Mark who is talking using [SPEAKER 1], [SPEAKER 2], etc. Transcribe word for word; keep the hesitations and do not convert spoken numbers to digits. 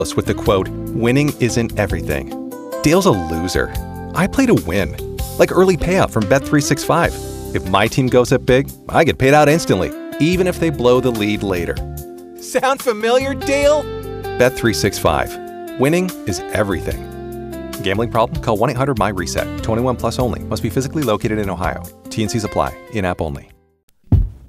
[SPEAKER 1] with the quote, "Winning isn't everything." Dale's a loser. I play to win. Like early payout from Bet three sixty-five. If my team goes up big, I get paid out instantly, even if they blow the lead later. Sound familiar, Dale? Bet three sixty-five. Winning is everything. Gambling problem? Call one eight hundred M Y RESET. twenty-one plus only. Must be physically located in Ohio. T and Cs apply. In-app only.